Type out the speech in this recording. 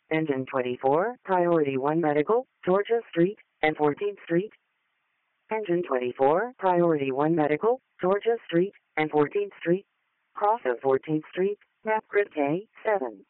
Engine 24, Priority 1 Medical, Georgia Street, and 14th Street. Engine 24, Priority 1 Medical, Georgia Street, and 14th Street. Cross of 14th Street, map grid K7.